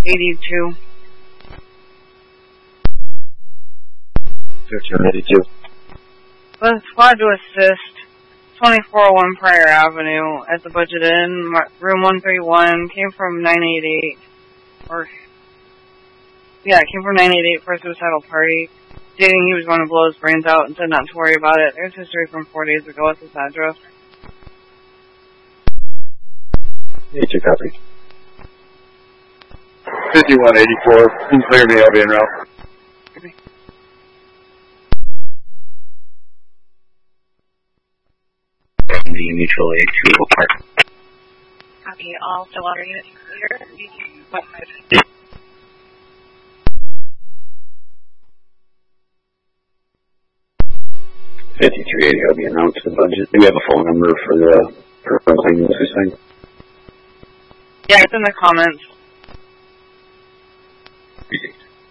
82. 5282. The squad to assist 2401 Pryor Avenue at the Budget Inn, room 131, came from 988, it came from 988 for a suicidal party, stating he was going to blow his brains out and said not to worry about it. There's history from 4 days ago at this address. 82 copy. 5184, please clear me, I'll be en route. Okay. Mutual aid to Oak Park. Copy, all Stillwater units clear. 5380, I'll be announced to the budget. Do we have a phone number for the claiming suicide? Yeah, it's in the comments.